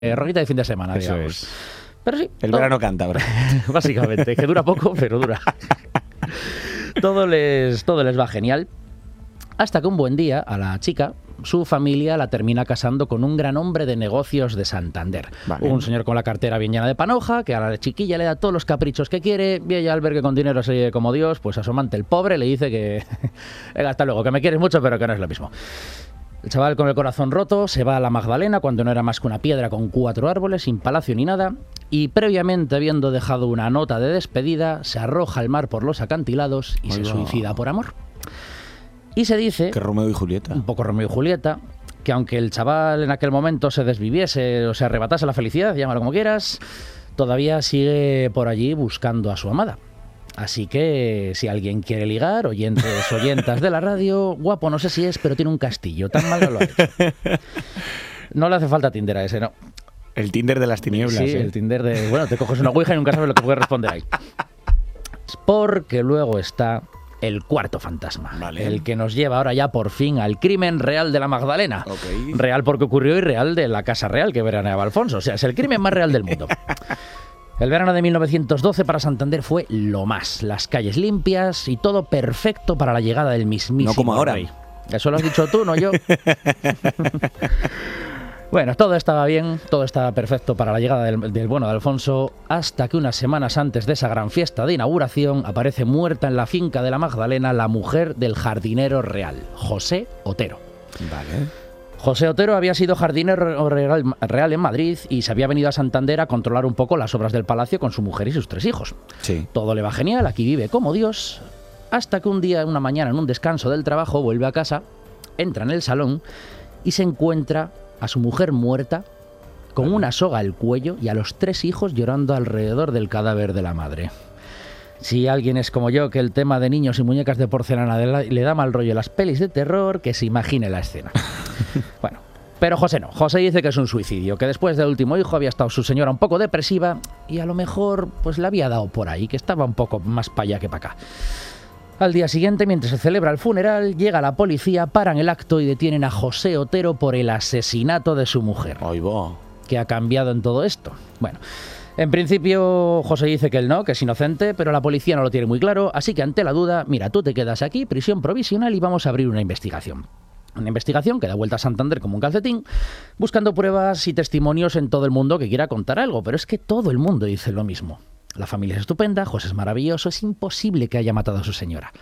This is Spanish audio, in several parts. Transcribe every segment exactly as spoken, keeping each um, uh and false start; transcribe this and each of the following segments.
Eh, roquita de fin de semana, Eso digamos. es. Pero sí. El todo, verano canta, bro. básicamente, que dura poco, pero dura. todo, les, todo les va genial. Hasta que un buen día a la chica, su familia la termina casando con un gran hombre de negocios de Santander. Vale. Un señor con la cartera bien llena de panoja, que a la chiquilla le da todos los caprichos que quiere, y ella al ver que con dinero se lleve como Dios, pues a su amante el pobre le dice que venga, hasta luego, que me quieres mucho, pero que no es lo mismo. El chaval con el corazón roto se va a la Magdalena cuando no era más que una piedra con cuatro árboles, sin palacio ni nada, y previamente habiendo dejado una nota de despedida, se arroja al mar por los acantilados y Ay, se va. suicida por amor. Y se dice, Que Romeo y Julieta. un poco Romeo y Julieta, que aunque el chaval en aquel momento se desviviese o se arrebatase la felicidad, llámalo como quieras, todavía sigue por allí buscando a su amada. Así que si alguien quiere ligar, oyentes, oyentas de la radio, guapo no sé si es, pero tiene un castillo, tan mal no lo ha hecho. No le hace falta Tinder a ese, no. El Tinder de las tinieblas. Sí, ¿eh? el Tinder de, bueno, te coges una ouija y nunca sabes lo que puedes responder ahí. Porque luego está el cuarto fantasma, Vale. el que nos lleva ahora ya por fin al crimen real de la Magdalena. Ok. Real porque ocurrió y real de la Casa Real que veraneaba Alfonso. O sea, es el crimen más real del mundo. El verano de mil novecientos doce para Santander fue lo más. Las calles limpias y todo perfecto para la llegada del mismísimo No como ahora. rey. Eso lo has dicho tú, no yo. Bueno, todo estaba bien, todo estaba perfecto para la llegada del, del bueno de Alfonso, hasta que unas semanas antes de esa gran fiesta de inauguración aparece muerta en la finca de la Magdalena la mujer del jardinero real, José Otero. Vale. José Otero había sido jardinero real, real en Madrid y se había venido a Santander a controlar un poco las obras del palacio con su mujer y sus tres hijos. Sí. Todo le va genial, aquí vive como Dios, hasta que un día, una mañana, en un descanso del trabajo, vuelve a casa, entra en el salón y se encuentra a su mujer muerta, con Vale. una soga al cuello y a los tres hijos llorando alrededor del cadáver de la madre. Si alguien es como yo, que el tema de niños y muñecas de porcelana de la- le da mal rollo a las pelis de terror, que se imagine la escena. Bueno, pero José no. José dice que es un suicidio, que después del último hijo había estado su señora un poco depresiva y a lo mejor pues le había dado por ahí, que estaba un poco más para allá que para acá. Al día siguiente, mientras se celebra el funeral, llega la policía, paran el acto y detienen a José Otero por el asesinato de su mujer. Ahí va. ¿Qué ha cambiado en todo esto? Bueno, en principio José dice que él no, que es inocente, pero la policía no lo tiene muy claro, así que ante la duda, mira, tú te quedas aquí, prisión provisional y vamos a abrir una investigación. Una investigación que da vuelta a Santander como un calcetín, buscando pruebas y testimonios en todo el mundo que quiera contar algo, pero es que todo el mundo dice lo mismo. La familia es estupenda, José es maravilloso, es imposible que haya matado a su señora.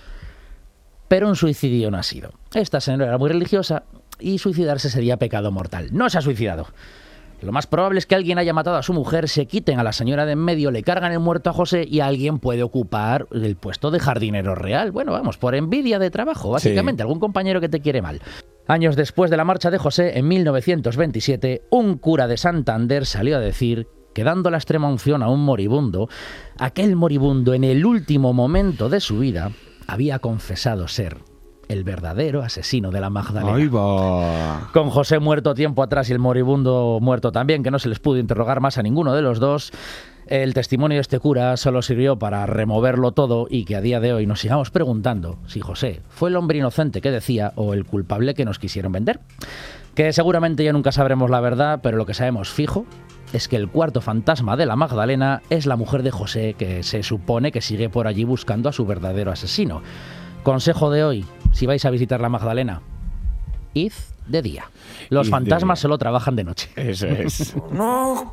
Pero un suicidio no ha sido. Esta señora era muy religiosa y suicidarse sería pecado mortal. No se ha suicidado. Lo más probable es que alguien haya matado a su mujer, se quiten a la señora de en medio, le cargan el muerto a José y alguien puede ocupar el puesto de jardinero real. Bueno, vamos, por envidia de trabajo, básicamente, Sí. algún compañero que te quiere mal. Años después de la marcha de José, en mil novecientos veintisiete, un cura de Santander salió a decir que dando la extrema unción a un moribundo, aquel moribundo en el último momento de su vida había confesado ser el verdadero asesino de la Magdalena. Ahí va. Con José muerto tiempo atrás y el moribundo muerto también, que no se les pudo interrogar más a ninguno de los dos, el testimonio de este cura solo sirvió para removerlo todo y que a día de hoy nos sigamos preguntando si José fue el hombre inocente que decía o el culpable que nos quisieron vender. Que seguramente ya nunca sabremos la verdad, pero lo que sabemos fijo es que el cuarto fantasma de la Magdalena es la mujer de José, que se supone que sigue por allí buscando a su verdadero asesino. Consejo de hoy, si vais a visitar la Magdalena, id de día. Los Id de fantasmas día. solo trabajan de noche. Eso es. No